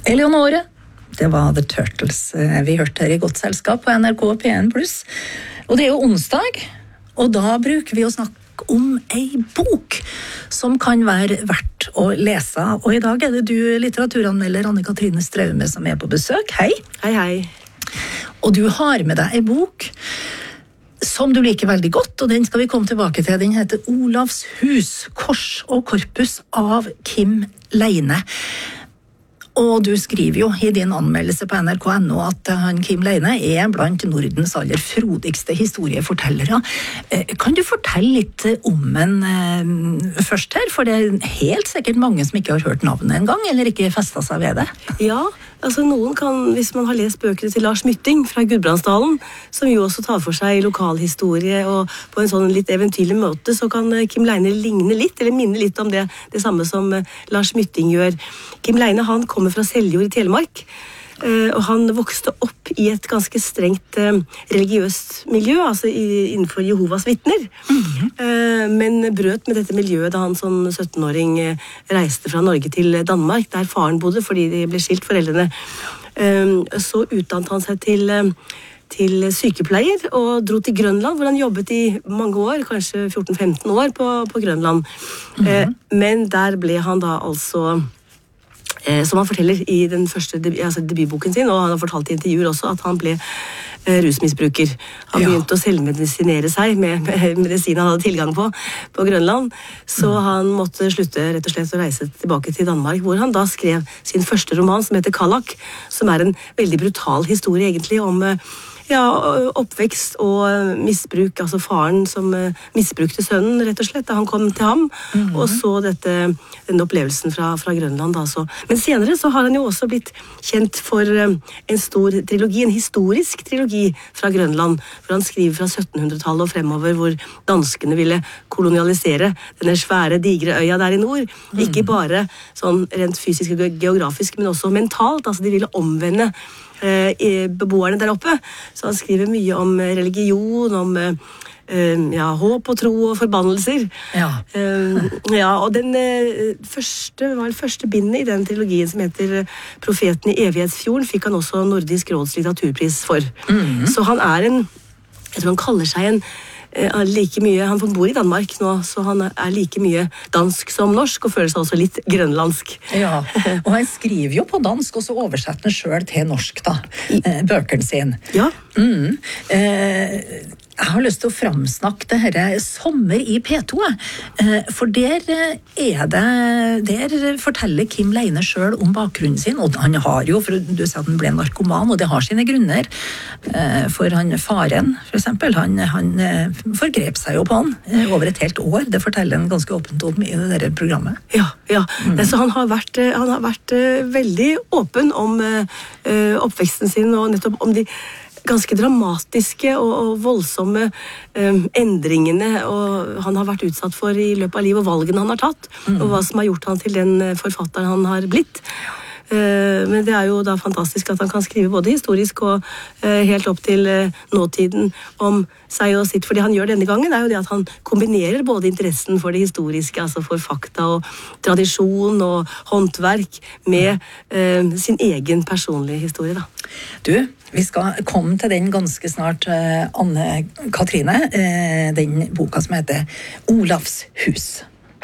Eleonore, det var The Turtles vi hørte her i godt selskap på NRK P1+. Og det jo onsdag, og da bruker vi å snakke om ei bok som kan være verdt å lese. Og i dag det du, litteraturanmelder Anne-Katrine Straume, som på besøk. Hei! Hei, hei. Og du har med deg ei bok som du liker veldig godt, og den skal vi komme tilbake til. Den heter Olavs hus, kors og korpus av Kim Leine. Og du skriver jo i din anmeldelse på NRK.no at han Kim Leine blant Nordens aller frodigste historiefortellere. Kan du fortelle litt om en først her? For det helt sikkert mange som ikke har hørt navnet en gang, eller ikke festet seg ved det. Ja, altså noen kan, hvis man har lest bøkene til Lars Mytting fra Gudbrandsdalen, som jo også tar for seg lokalhistorie, og på en sånn litt eventyrlig måte, så kan Kim Leine ligne litt, eller minne litt om det samme som Lars Mytting gjør. Kim Leine, han kommer fra Seljord i Telemark, og han vokste opp i et ganske strengt religiøst miljø, altså innenfor Jehovas vitner, men brøt med dette miljøet da han som 17-åring reiste fra Norge til Danmark, der faren bodde, fordi de ble skilt foreldrene. Så utdannet han seg til sykepleier og dro til Grønland, hvor han jobbet i mange år, kanskje 14-15 år på Grønland. Men der ble han da altså, som han forteller i den første debutboken sin, og han har fortalt i intervjuer også, at han ble rusmisbruker. Han begynte å selvmedisinere seg med medisin han hadde tilgang på Grønland, så han måtte slutte rett og slett å reise tilbake til Danmark, hvor han da skrev sin første roman, som heter Kallak, som en veldig brutal historie egentlig om oppvekst og misbruk, altså faren som misbrukte sønnen, rett og slett, da han kom til ham, og så denne opplevelsen fra Grønland. Altså. Men senere så har han jo også blitt kjent for en stor trilogi, en historisk trilogi fra Grønland, hvor han skriver fra 1700-tallet og fremover, hvor danskene ville kolonialisere denne svære, digre øya der i nord. Ikke bare sånn rent fysisk og geografisk, men også mentalt, altså de ville omvende beboerne der oppe. Så han skriver mye om religion, om håp og tro og forbannelser. Og den første bindet i den trilogien som heter Profeten i evighetsfjorden, fikk han også Nordisk råds litteraturpris for. Så han jeg tror han kaller seg like mye, han bor i Danmark nå, så han like mye dansk som norsk, og føler seg også litt grønlandsk. Ja, og han skriver jo på dansk, og så oversetter han selv til norsk da, bøkene sine. Ja. Jeg har lyst til å framsnakke det her Sommer i P2, for der forteller Kim Leine selv om bakgrunnen sin, og han har jo, for du sa at han ble narkoman, og det har sine grunner, for faren, for eksempel, han forgrep seg jo på han over et helt år, det forteller han ganske åpent om i det der programmet. Ja. Så han har vært veldig åpen om oppveksten sin, og nettopp om de ganske dramatiske og voldsomme endringene og han har vært utsatt for i løpet av livet, og valgene han har tatt, og hva som har gjort han til den forfatteren han har blitt. Men det jo da fantastisk at han kan skrive både historisk og helt opp til nåtiden om seg og sitt, fordi han gjør denne gangen jo det at han kombinerer både interessen for det historiske, altså for fakta og tradisjon og håndverk med sin egen personlige historie da. Du, vi skal komme til den ganske snart, Anne-Katrine, den boka som heter Olavs hus.